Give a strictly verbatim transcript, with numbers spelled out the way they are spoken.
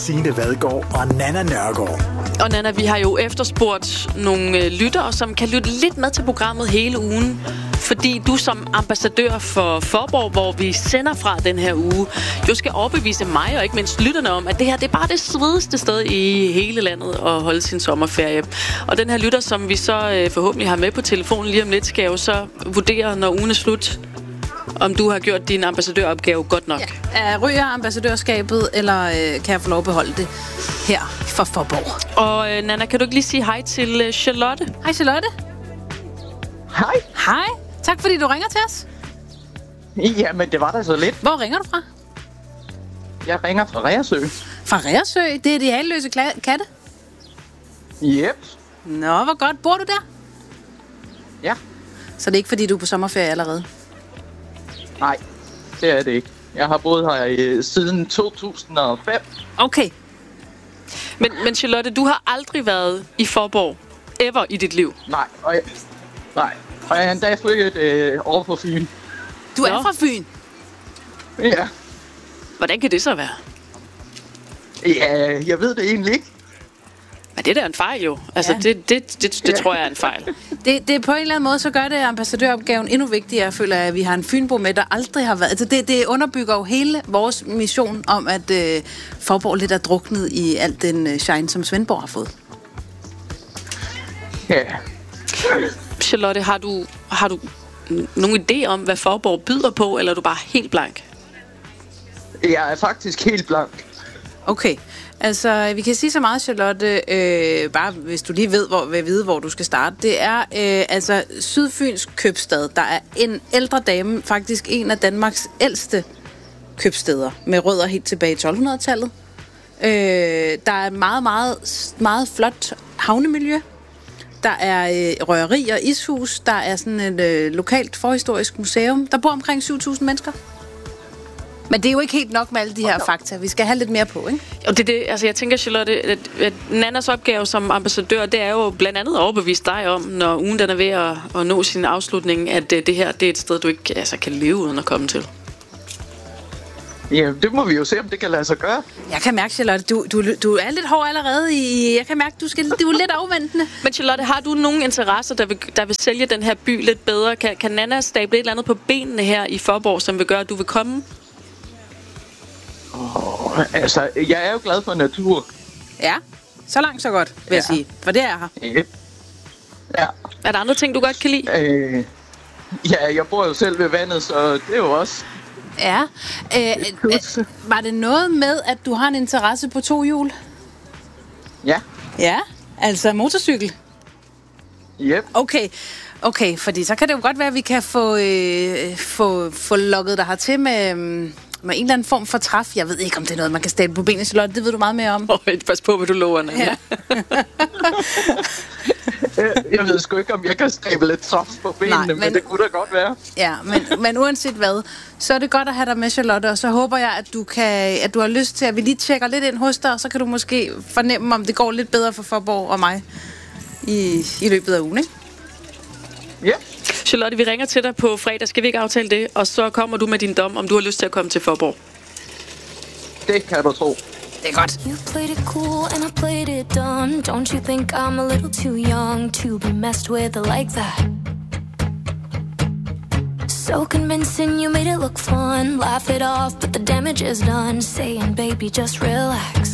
Signe Vadgaard og Nanna Nørgaard. Og Nanna, vi har jo efterspurgt nogle lyttere, som kan lytte lidt med til programmet hele ugen. Fordi du som ambassadør for Faaborg, hvor vi sender fra den her uge, jo skal overbevise mig og ikke mindst lytterne om, at det her det er bare det svedigste sted i hele landet at holde sin sommerferie. Og den her lytter, som vi så forhåbentlig har med på telefonen lige om lidt, skal jo så vurdere, når ugen er slut, om du har gjort din ambassadøropgave godt nok. Ja. Ryger ambassadørskabet, eller øh, kan jeg få lov at beholde det her for Faaborg? Og øh, Nanna, kan du ikke lige sige hej til øh, Charlotte? Hej Charlotte. Hej. Hej. Tak fordi du ringer til os. Jamen, det var da så lidt. Hvor ringer du fra? Jeg ringer fra Reersø. Fra Reersø? Det er de halvløse kla- katte? Yep. Nå, hvor godt. Bor du der? Ja. Så det er ikke, fordi du er på sommerferie allerede? Nej, det er det ikke. Jeg har boet her i, siden to tusind og fem. Okay. Men, men Charlotte, du har aldrig været i Faaborg ever i dit liv? Nej, og jeg, nej. Og jeg er endda flyttet øh, over på Fyn. Du er Nå. fra Fyn? Ja. Hvordan kan det så være? Ja, jeg ved det egentlig ikke. Men det er da en fejl jo. Altså, Ja. det, det, det, det Ja. tror jeg er en fejl. Det, det på en eller anden måde, så gør det ambassadøropgaven endnu vigtigere, føler jeg, at vi har en Fynbo med, der aldrig har været. Altså det, det underbygger jo hele vores mission om, at øh, Faaborg lidt er druknet i alt den øh, shine, som Svendborg har fået. Ja. Charlotte, har du, har du nogen idé om, hvad Faaborg byder på, eller er du bare helt blank? Jeg er faktisk helt blank. Okay, altså vi kan sige så meget, Charlotte, øh, bare hvis du lige ved, hvor, vil vide, hvor du skal starte. Det er øh, altså Sydfyns købstad. Der er en ældre dame, faktisk en af Danmarks ældste købsteder, med rødder helt tilbage i tolvhundredetallet. Øh, der er meget, meget, meget flot havnemiljø. Der er øh, røgeri og ishus. Der er sådan et øh, lokalt forhistorisk museum. Der bor omkring syv tusind mennesker. Men det er jo ikke helt nok med alle de her fakta. Vi skal have lidt mere på, ikke? Og det, det, altså jeg tænker, Charlotte, at, at Nannas opgave som ambassadør, det er jo blandt andet at overbevise dig om, når ugen den er ved at, at nå sin afslutning, at det, det her det er et sted, du ikke altså, kan leve uden at komme til. Ja, det må vi jo se, om det kan lade sig gøre. Jeg kan mærke, Charlotte, du, du, du er lidt hård allerede i... Jeg kan mærke, du, skal, du er lidt afventende. Men Charlotte, har du nogen interesser, der vil, der vil sælge den her by lidt bedre? Kan, kan Nanna stable et eller andet på benene her i Faaborg, som vil gøre, at du vil komme? Oh, altså, jeg er jo glad for natur. Ja, så langt så godt, vil ja. jeg sige. For det er her. Ja. Ja. Er der andre ting, du godt kan lide? Øh, ja, jeg bor jo selv ved vandet, så det er jo også... Ja. Øh, øh, var det noget med, at du har en interesse på to hjul? Ja. Ja, altså motorcykel. Yep. Okay, okay, fordi så kan det jo godt være, at vi kan få, øh, få, få lukket dig hertil med, med en eller anden form for træf. Jeg ved ikke, om det er noget, man kan stable på benene, Charlotte. Det ved du meget mere om. Åh, oh, pas på, hvad du lover, Nanna. Ja. Jeg ved sgu ikke, om jeg kan stable et træf på benene, Nej, men, men det kunne da godt være. Ja, men, men uanset hvad, så er det godt at have dig med, Charlotte, og så håber jeg, at du, kan, at du har lyst til, at vi lige tjekker lidt ind hos dig, og så kan du måske fornemme, om det går lidt bedre for Faaborg og mig i, i løbet af ugen, ikke? Ja. Charlotte, vi ringer til dig på fredag. Skal vi ikke aftale det? Og så kommer du med din dom, om du har lyst til at komme til Faaborg. Det kan du tro. Det er godt. You played it cool and I played it dumb. Don't you think I'm a little too young to be messed with like that? So convincing, you made it look fun. Laugh it off, but the damage is done. Saying, baby, just relax.